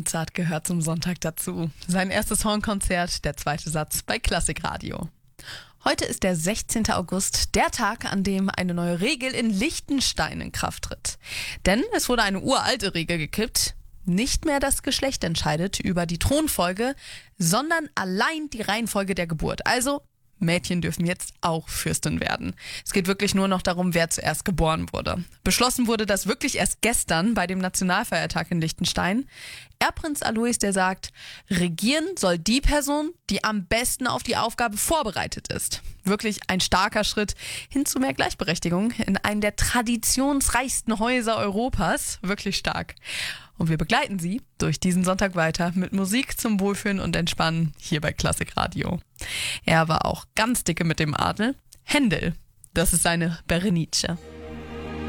Mozart gehört zum Sonntag dazu. Sein erstes Hornkonzert, der zweite Satz bei Klassikradio. Heute ist der 16. August, der Tag, an dem eine neue Regel in Liechtenstein in Kraft tritt. Denn es wurde eine uralte Regel gekippt. Nicht mehr das Geschlecht entscheidet über die Thronfolge, sondern allein die Reihenfolge der Geburt. Also Mädchen dürfen jetzt auch Fürstin werden. Es geht wirklich nur noch darum, wer zuerst geboren wurde. Beschlossen wurde das wirklich erst gestern bei dem Nationalfeiertag in Liechtenstein. Erbprinz Alois, der sagt, regieren soll die Person, die am besten auf die Aufgabe vorbereitet ist. Wirklich ein starker Schritt hin zu mehr Gleichberechtigung in einem der traditionsreichsten Häuser Europas. Wirklich stark. Und wir begleiten Sie durch diesen Sonntag weiter mit Musik zum Wohlfühlen und Entspannen hier bei Klassikradio. Er war auch ganz dicke mit dem Adel. Händel, das ist seine Berenice.